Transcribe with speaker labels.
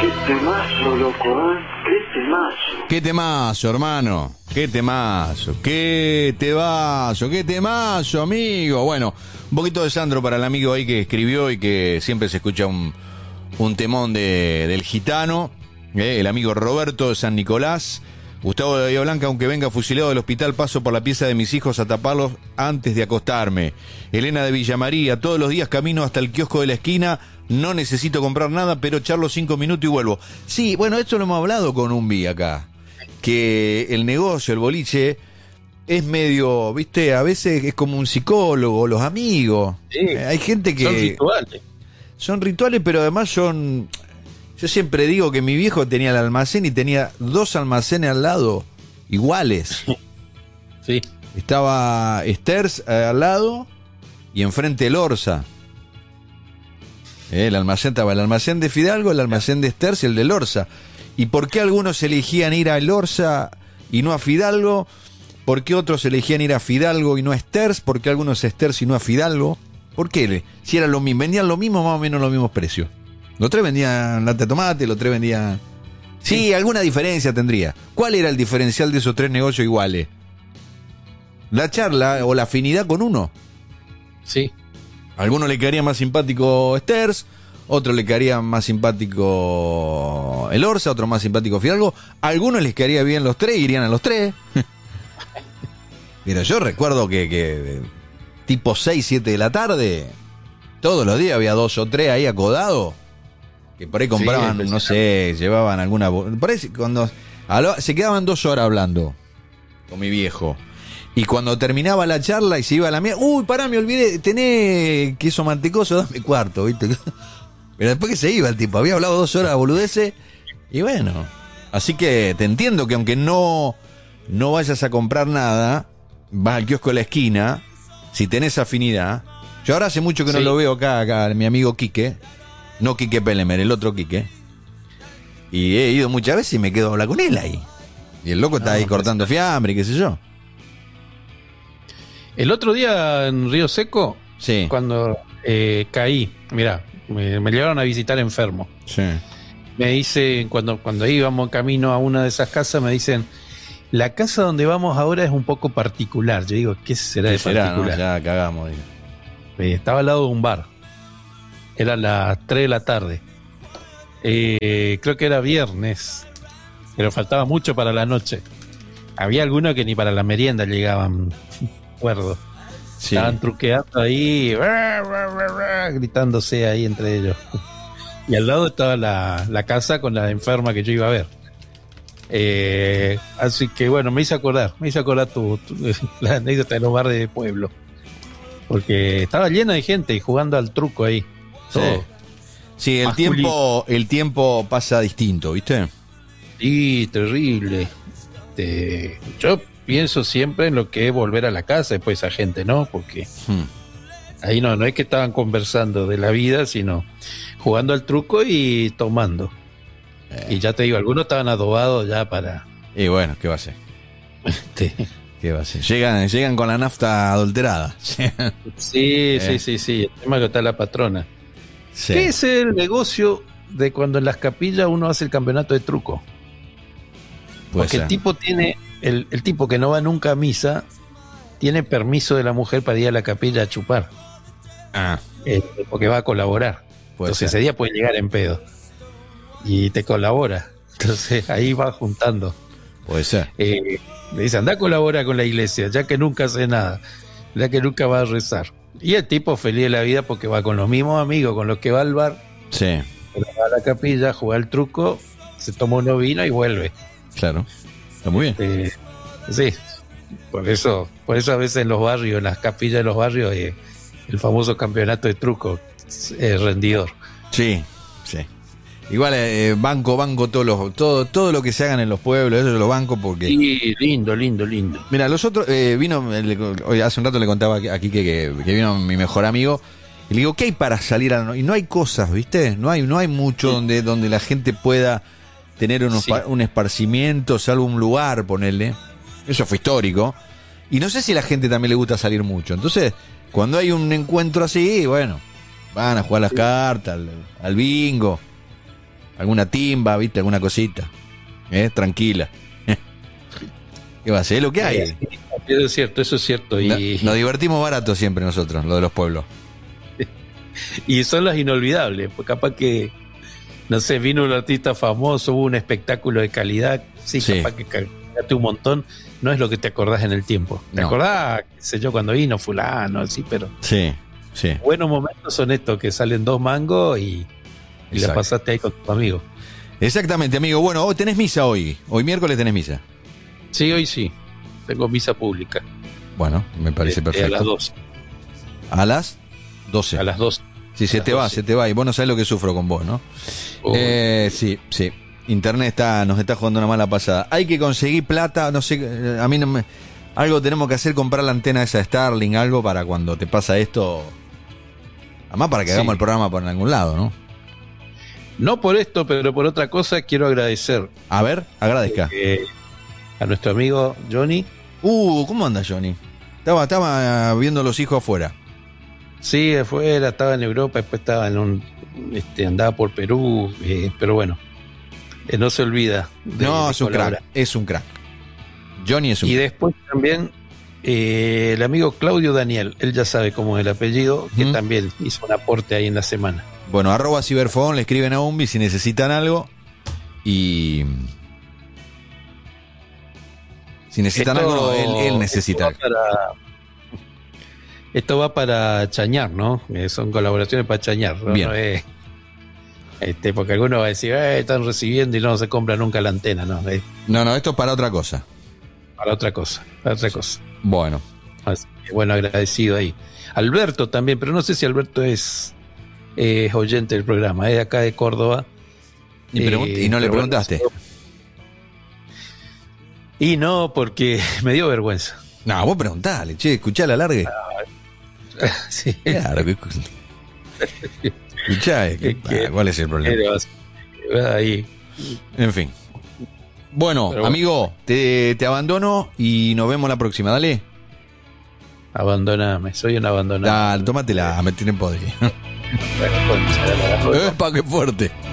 Speaker 1: temazo, loco, ¿eh? Qué temazo.
Speaker 2: Qué temazo, hermano. Qué temazo. Qué temazo. Qué temazo, amigo. Bueno, un poquito de Sandro para el amigo ahí que escribió y que siempre se escucha un temón del gitano. El amigo Roberto de San Nicolás. Gustavo de Bahía Blanca, aunque venga fusilado del hospital, paso por la pieza de mis hijos a taparlos antes de acostarme. Elena de Villa María, todos los días camino hasta el kiosco de la esquina, no necesito comprar nada, pero charlo 5 minutos y vuelvo. Sí, bueno, esto lo hemos hablado con Umbi acá, que el negocio, el boliche, es medio, viste, a veces es como un psicólogo, los amigos.
Speaker 3: Sí,
Speaker 2: hay gente que...
Speaker 3: Son rituales.
Speaker 2: Son rituales, pero además son... Yo siempre digo que mi viejo tenía el almacén y tenía 2 almacenes al lado, iguales.
Speaker 3: Sí.
Speaker 2: Estaba Sters al lado y enfrente el Orsa. El almacén estaba el almacén de Fidalgo, el almacén de Sters y el del Orsa. ¿Y por qué algunos elegían ir al Orsa y no a Fidalgo? ¿Por qué otros elegían ir a Fidalgo y no a Sters? ¿Por qué algunos a Sters y no a Fidalgo? ¿Por qué? Si era lo mismo, vendían lo mismo, más o menos los mismos precios. Los 3 vendían lata de tomate, los 3 vendían... Sí, alguna diferencia tendría. ¿Cuál era el diferencial de esos 3 negocios iguales? La charla o la afinidad con uno.
Speaker 3: Sí.
Speaker 2: A alguno le quedaría más simpático Sters, otro le quedaría más simpático el Orsa, otro más simpático Fidalgo. A algunos les quedaría bien los 3 y irían a los 3. Pero yo recuerdo que tipo 6, 7 de la tarde, todos los días había 2 o 3 ahí acodados. Que por ahí compraban, sí, no sé, llevaban alguna... Por ahí cuando... Se quedaban 2 horas hablando con mi viejo. Y cuando terminaba la charla y se iba a la mía... Uy, pará, me olvidé, tenés queso mantecoso, dame cuarto, ¿viste? Pero después que se iba el tipo, había hablado 2 horas boludeces. Y bueno, así que te entiendo que aunque no vayas a comprar nada, vas al kiosco de la esquina, si tenés afinidad... Yo ahora hace mucho que no lo veo acá, mi amigo Quique. No Quique Pelemer, el otro Quique. Y he ido muchas veces y me quedo a hablar con él ahí. Y el loco está ahí cortando fiambre, qué sé yo.
Speaker 3: El otro día en Río Seco,
Speaker 2: sí,
Speaker 3: cuando caí, mirá, me llevaron a visitar enfermo.
Speaker 2: Sí.
Speaker 3: Me dicen, cuando íbamos camino a una de esas casas, me dicen, la casa donde vamos ahora es un poco particular. Yo digo, ¿qué será de particular?
Speaker 2: No, ya cagamos.
Speaker 3: Estaba al lado de un bar. Era las 3 de la tarde. Creo que era viernes, pero faltaba mucho para la noche. Había algunos que ni para la merienda llegaban, recuerdo. Sí. Estaban truqueando ahí, gritándose ahí entre ellos. Y al lado estaba la casa con la enferma que yo iba a ver. Así que bueno, me hice acordar la anécdota de los bares de pueblo. Porque estaba llena de gente y jugando al truco ahí.
Speaker 2: Sí, el tiempo pasa distinto, ¿viste?
Speaker 3: Sí, terrible. Yo pienso siempre en lo que es volver a la casa después de esa gente, ¿no? Porque ahí no es que estaban conversando de la vida, sino jugando al truco y tomando. Y ya te digo, algunos estaban adobados ya para...
Speaker 2: Y bueno, ¿qué va a ser? ¿Qué va a ser? Llegan con la nafta adulterada.
Speaker 3: Sí. El tema que está la patrona. Sí. ¿Qué es el negocio de cuando en las capillas uno hace el campeonato de truco? Porque el tipo tiene, el tipo que no va nunca a misa, tiene permiso de la mujer para ir a la capilla a chupar. Porque va a colaborar. Entonces ese día puede llegar en pedo. Y te colabora. Entonces ahí va juntando.
Speaker 2: Puede ser.
Speaker 3: Le dice, anda a colaborar con la iglesia, ya que nunca hace nada, ya que nunca va a rezar. Y el tipo feliz de la vida porque va con los mismos amigos con los que va al bar.
Speaker 2: Sí.
Speaker 3: Va a la capilla, juega el truco, se toma unos vino y vuelve.
Speaker 2: Claro. Está muy bien.
Speaker 3: Sí. Por eso a veces en los barrios, en las capillas de los barrios, el famoso campeonato de truco es rendidor.
Speaker 2: Sí. Igual banco todo lo que se hagan en los pueblos, eso yo lo banco porque...
Speaker 3: Sí, lindo.
Speaker 2: Mira, los otros, hoy hace un rato le contaba aquí que vino mi mejor amigo, y le digo, ¿qué hay para salir y no hay cosas, ¿viste? No hay mucho donde la gente pueda tener un esparcimiento, salvo un lugar, ponerle. Eso fue histórico. Y no sé si a la gente también le gusta salir mucho. Entonces, cuando hay un encuentro así, bueno, van a jugar las cartas, al bingo. alguna timba, ¿viste? Alguna cosita. Tranquila. ¿Qué va a ser? Es lo que hay.
Speaker 3: Eso es cierto. Y
Speaker 2: nos divertimos barato siempre nosotros, lo de los pueblos.
Speaker 3: Y son las inolvidables, pues capaz que, no sé, vino un artista famoso, hubo un espectáculo de calidad, sí. Capaz que cagaste un montón, no es lo que te acordás en el tiempo. ¿Te acordás, qué sé yo, cuando vino fulano, sí, pero...
Speaker 2: Sí.
Speaker 3: Buenos momentos son estos, que salen 2 mangos y la pasaste ahí con tu amigo.
Speaker 2: Exactamente, amigo. Bueno, hoy tenés misa hoy miércoles tenés misa.
Speaker 3: Sí, hoy sí, tengo misa pública.
Speaker 2: Bueno, me parece perfecto.
Speaker 3: A las 12.
Speaker 2: ¿A las 12?
Speaker 3: A las 12.
Speaker 2: Sí, se te va. Y vos no sabés lo que sufro con vos, ¿no? Sí. Internet nos está jugando una mala pasada. Hay que conseguir plata, no sé, a mí no me... Algo tenemos que hacer, comprar la antena esa Starlink, algo para cuando te pasa esto. Además para que hagamos el programa por algún lado, ¿no?
Speaker 3: No por esto, pero por otra cosa quiero agradecer.
Speaker 2: A ver, agradezca.
Speaker 3: A nuestro amigo Johnny.
Speaker 2: ¿Cómo anda Johnny? Estaba viendo los hijos afuera.
Speaker 3: Sí, afuera, estaba en Europa, después estaba andaba por Perú, pero bueno, no se olvida.
Speaker 2: Es un crack. Johnny es un crack.
Speaker 3: Y después también el amigo Claudio Daniel, él ya sabe cómo es el apellido, que también hizo un aporte ahí en la semana.
Speaker 2: Bueno, @ciberfon, le escriben a Umbi si necesitan algo. Y si necesitan algo, él necesita.
Speaker 3: Esto va para chañar, ¿no? Son colaboraciones para chañar, ¿no?
Speaker 2: Bien.
Speaker 3: No porque alguno va a decir, están recibiendo y no se compra nunca la antena, ¿no?
Speaker 2: No, esto es para otra cosa.
Speaker 3: Para otra cosa.
Speaker 2: Bueno.
Speaker 3: Así que, bueno, agradecido ahí. Alberto también, pero no sé si Alberto es oyente del programa, es de acá de Córdoba.
Speaker 2: ¿Y no le preguntaste?
Speaker 3: Y no, porque me dio vergüenza.
Speaker 2: No, vos preguntale, escuchá la larga.
Speaker 3: Sí.
Speaker 2: Claro, escuchá, ¿cuál es el problema?
Speaker 3: Ahí.
Speaker 2: En fin. Bueno, amigo, te abandono y nos vemos la próxima, dale.
Speaker 3: Abandoname, soy un abandonado.
Speaker 2: Dale, tómatela, me tienen podrido. ¡Epa, qué fuerte!